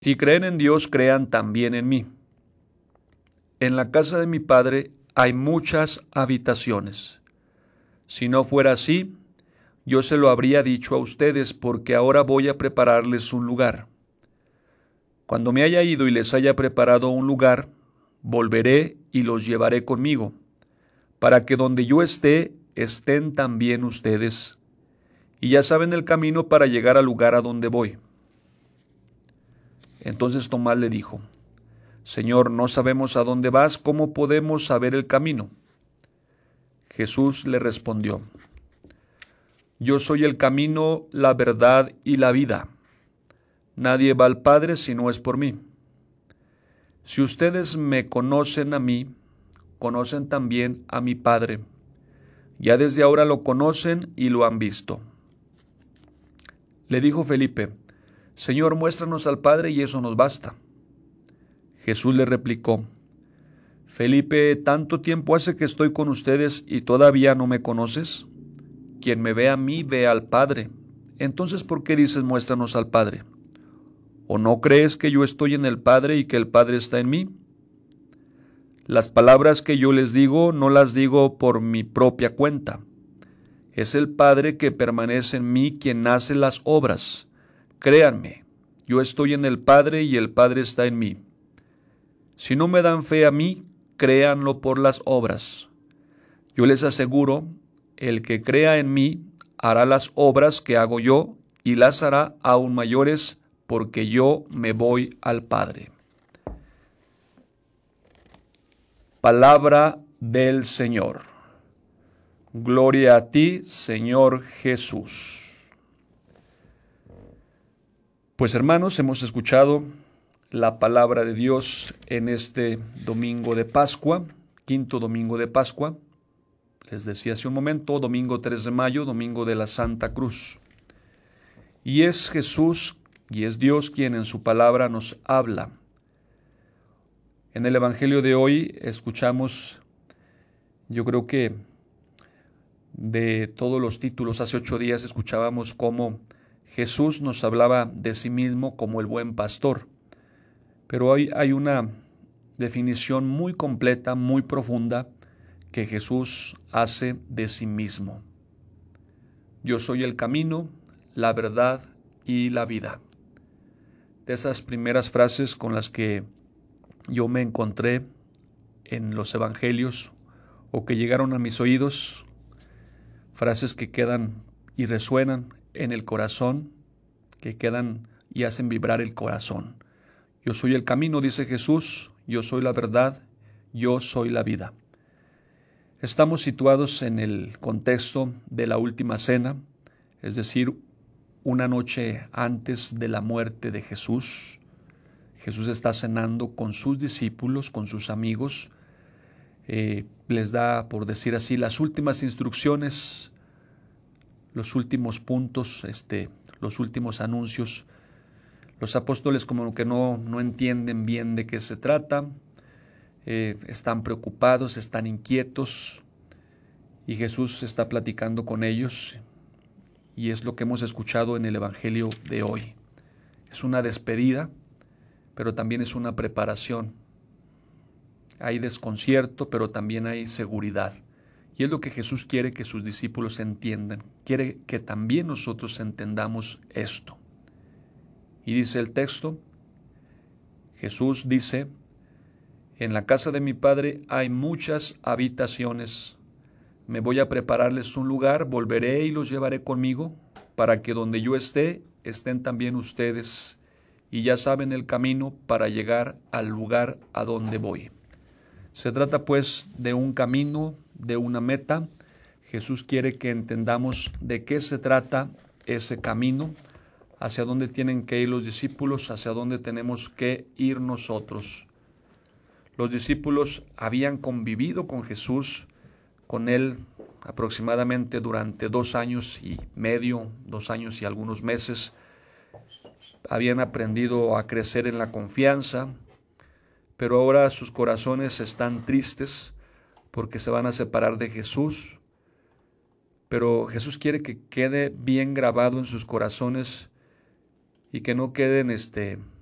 Si creen en Dios, crean también en mí. En la casa de mi Padre hay muchas habitaciones. Si no fuera así, yo se lo habría dicho a ustedes, porque ahora voy a prepararles un lugar. Cuando me haya ido y les haya preparado un lugar, volveré y los llevaré conmigo, para que donde yo esté, estén también ustedes. Y ya saben el camino para llegar al lugar a donde voy. Entonces Tomás le dijo: Señor, no sabemos a dónde vas, ¿cómo podemos saber el camino? Jesús le respondió: Yo soy el camino, la verdad y la vida. Nadie va al Padre si no es por mí. Si ustedes me conocen a mí, conocen también a mi Padre. Ya desde ahora lo conocen y lo han visto. Le dijo Felipe: Señor, muéstranos al Padre y eso nos basta. Jesús le replicó: Felipe, ¿tanto tiempo hace que estoy con ustedes y todavía no me conoces? Quien me ve a mí ve al Padre. Entonces, ¿por qué dices muéstranos al Padre? ¿O no crees que yo estoy en el Padre y que el Padre está en mí? Las palabras que yo les digo no las digo por mi propia cuenta. Es el Padre que permanece en mí quien hace las obras. Créanme, yo estoy en el Padre y el Padre está en mí. Si no me dan fe a mí, créanlo por las obras. Yo les aseguro, el que crea en mí hará las obras que hago yo y las hará aún mayores, porque yo me voy al Padre. Palabra del Señor. Gloria a ti, Señor Jesús. Pues hermanos, hemos escuchado la palabra de Dios en este domingo de Pascua, quinto domingo de Pascua. Les decía hace un momento, domingo 3 de mayo, domingo de la Santa Cruz. Y es Jesús y es Dios quien en su palabra nos habla. En el Evangelio de hoy escuchamos, yo creo que de todos los títulos, hace 8 días escuchábamos cómo Jesús nos hablaba de sí mismo como el buen pastor. Pero hoy hay una definición muy completa, muy profunda, que Jesús hace de sí mismo. Yo soy el camino, la verdad y la vida. De esas primeras frases con las que yo me encontré en los evangelios o que llegaron a mis oídos, frases que quedan y resuenan en el corazón, que quedan y hacen vibrar el corazón. Yo soy el camino, dice Jesús, yo soy la verdad, yo soy la vida. Estamos situados en el contexto de la última cena, es decir, una noche antes de la muerte de Jesús. Jesús está cenando con sus discípulos, con sus amigos. Les da, por decir así, las últimas instrucciones, los últimos puntos, los últimos anuncios. Los apóstoles como que no entienden bien de qué se trata. Están preocupados, están inquietos y Jesús está platicando con ellos y es lo que hemos escuchado en el Evangelio de hoy. Es una despedida, pero también es una preparación. Hay desconcierto, pero también hay seguridad. Y es lo que Jesús quiere que sus discípulos entiendan. Quiere que también nosotros entendamos esto. Y dice el texto, Jesús dice: en la casa de mi Padre hay muchas habitaciones. Me voy a prepararles un lugar, volveré y los llevaré conmigo, para que donde yo esté, estén también ustedes, y ya saben el camino para llegar al lugar a donde voy. Se trata pues de un camino, de una meta. Jesús quiere que entendamos de qué se trata ese camino, hacia dónde tienen que ir los discípulos, hacia dónde tenemos que ir nosotros. Los discípulos habían convivido con Jesús, con Él aproximadamente durante 2 años y medio, 2 años y algunos meses. Habían aprendido a crecer en la confianza, pero ahora sus corazones están tristes porque se van a separar de Jesús. Pero Jesús quiere que quede bien grabado en sus corazones y que no queden